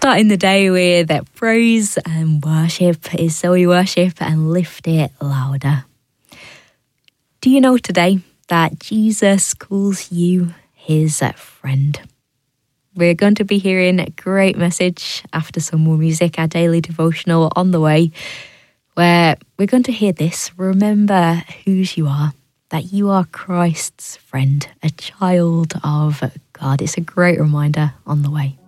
starting the day with praise and worship is so we worship and lift it louder. Do you know today that Jesus calls you his friend? We're going to be hearing a great message after some more music, our daily devotional on the way, where we're going to hear this. Remember whose you are, that you are Christ's friend, a child of God. It's a great reminder on the way.